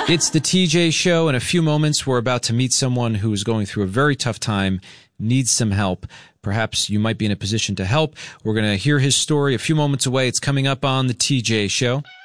It's the TJ Show. In a few moments, we're about to meet someone who is going through a very tough time, needs some help. Perhaps you might be in a position to help. We're going to hear his story a few moments away. It's coming up on the TJ Show.